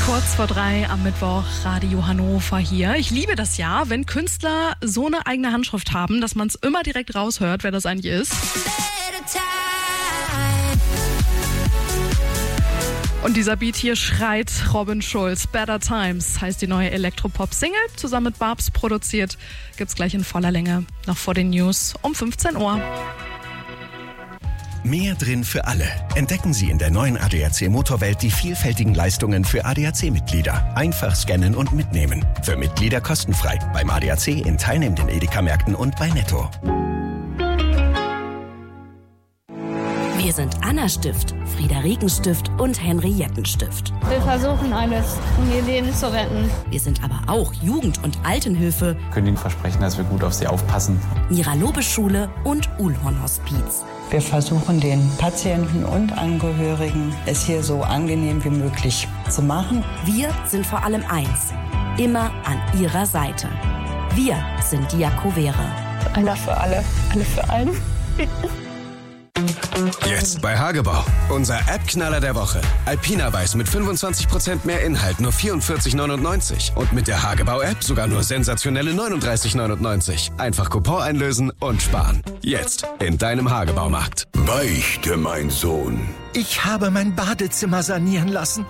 Kurz vor 3 am Mittwoch, Radio Hannover hier. Ich liebe das ja, wenn Künstler so eine eigene Handschrift haben, dass man es immer direkt raushört, wer das eigentlich ist. Und dieser Beat hier schreit Robin Schulz. Better Times heißt die neue Elektropop-Single, zusammen mit Babs produziert. Gibt's gleich in voller Länge, noch vor den News um 15 Uhr. Mehr drin für alle. Entdecken Sie in der neuen ADAC Motorwelt die vielfältigen Leistungen für ADAC-Mitglieder. Einfach scannen und mitnehmen. Für Mitglieder kostenfrei. Beim ADAC in teilnehmenden Edeka-Märkten und bei Netto. Wir sind Anna-Stift, Friederiken-Stift und Henrietten-Stift. Wir versuchen alles, um ihr Leben zu retten. Wir sind aber auch Jugend- und Altenhilfe, Wir können Ihnen versprechen, dass wir gut auf Sie aufpassen. Mira-Lobe-Schule und Uhlhorn-Hospiz. Wir versuchen den Patienten und Angehörigen es hier so angenehm wie möglich zu machen. Wir sind vor allem eins, immer an ihrer Seite. Wir sind Diakovere. Einer für alle, alle für einen. Jetzt bei Hagebau. Unser App-Knaller der Woche. Alpina Weiß mit 25% mehr Inhalt, nur 44,99. Und mit der Hagebau-App sogar nur sensationelle 39,99. Einfach Coupon einlösen und sparen. Jetzt in deinem Hagebaumarkt. Beichte, mein Sohn. Ich habe mein Badezimmer sanieren lassen.